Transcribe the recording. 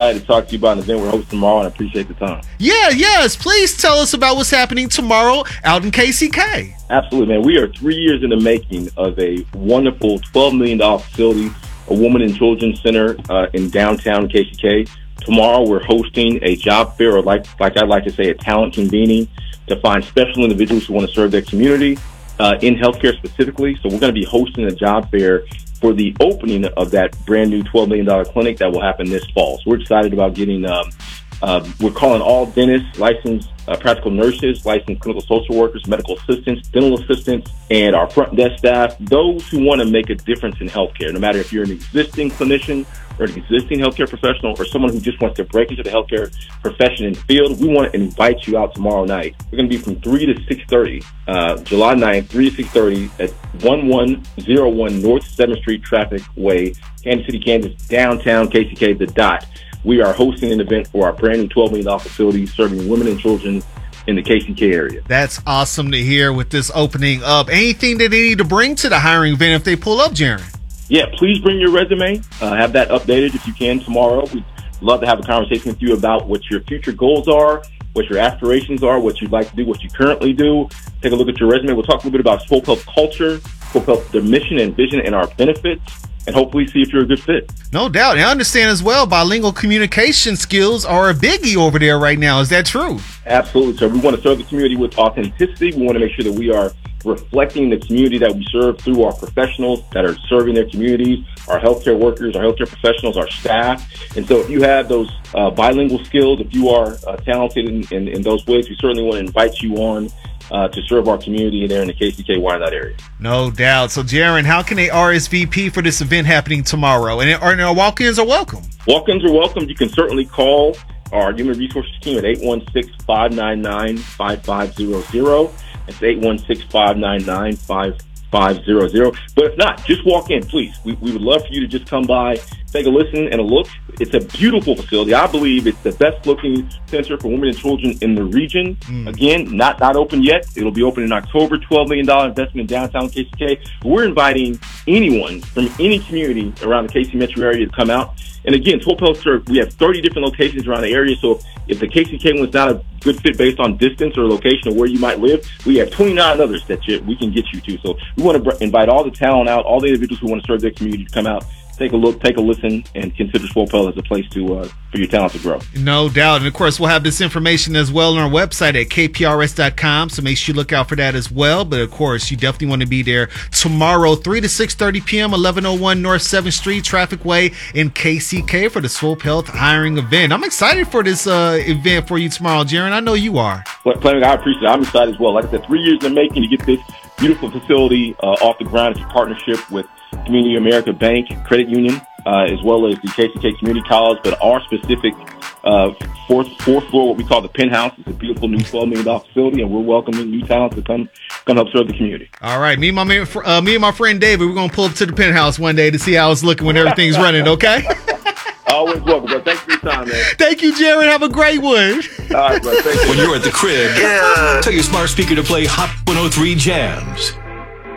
excited to talk to you about an event we're hosting tomorrow, and I appreciate the time. Yes. Please tell us about what's happening tomorrow out in KCK. Absolutely, man. We are 3 years in the making of a wonderful $12 million facility, a woman and children's center in downtown KCK. Tomorrow, we're hosting a job fair, or like I like to say, a talent convening to find special individuals who want to serve their community in healthcare specifically. So we're going to be hosting a job fair for the opening of that brand new $12 million clinic that will happen this fall. So we're excited about getting, we're calling all dentists, licensed practical nurses, licensed clinical social workers, medical assistants, dental assistants, and our front desk staff, those who want to make a difference in healthcare, no matter if you're an existing clinician or an existing healthcare professional or someone who just wants to break into the healthcare profession and field. We want to invite you out tomorrow night. We're going to be from 3 to 6:30, July 9th, 3 to 6:30 at 1101 North 7th Street Traffic Way, Kansas City, Kansas, downtown KCK, The Dot. We are hosting an event for our brand new $12 million facility serving women and children in the KCK area. That's awesome to hear with this opening up. Anything that they need to bring to the hiring event if they pull up, Jaron? Yeah, please bring your resume. Have that updated if you can tomorrow. We'd love to have a conversation with you about what your future goals are, what your aspirations are, what you'd like to do, what you currently do. Take a look at your resume. We'll talk a little bit about Swope Health culture, Swope Health, their mission and vision, and our benefits, and hopefully see if you're a good fit. No doubt. And I understand as well, bilingual communication skills are a biggie over there right now. Is that true? Absolutely, sir. We want to serve the community with authenticity. We want to make sure that we are reflecting the community that we serve through our professionals that are serving their communities, our healthcare workers, our healthcare professionals, our staff. And so if you have those bilingual skills, if you are talented in those ways, we certainly want to invite you on to serve our community there in the KCK Wyandotte area. No doubt. So, Jaron, how can they RSVP for this event happening tomorrow? And our walk-ins are welcome. Walk-ins are welcome. You can certainly call our human resources team at 816-599-5500. It's 816-599-5500. But if not, just walk in, please. We would love for you to just come by, take a listen and a look. It's a beautiful facility. I believe it's the best looking center for women and children in the region. Again, not open yet. It'll be open in October. $12 million investment in downtown KCK. We're inviting anyone from any community around the KC metro area to come out. And again, Swope Health Serve, we have 30 different locations around the area. So if the KCK one's not a good fit based on distance or location or where you might live, we have 29 others that we can get you to. So we want to invite all the talent out, all the individuals who want to serve their community to come out, take a look, take a listen, and consider Swope Health as a place to for your talent to grow. No doubt. And, of course, we'll have this information as well on our website at kprs.com, so make sure you look out for that as well. But, of course, you definitely want to be there tomorrow, 3 to 6:30 p.m., 1101 North 7th Street, Traffic Way in KCK for the Swope Health hiring event. I'm excited for this event for you tomorrow, Jaron. I know you are. Well, I appreciate it. I'm excited as well. Like I said, 3 years in the making to get this beautiful facility off the ground. It's a partnership with Community America Bank Credit Union, as well as the KCK Community College, but our specific fourth floor, what we call the penthouse, is a beautiful new $12 million facility, and we're welcoming new talent to come help serve the community. All right, me and my friend David, we're gonna pull up to the penthouse one day to see how it's looking when everything's running. Okay. Always welcome, bro. Thanks for your time, man. Thank you, Jaron. Have a great one. All right, bro. Thank you. When you're at the crib, tell your smart speaker to play Hot 103 Jams.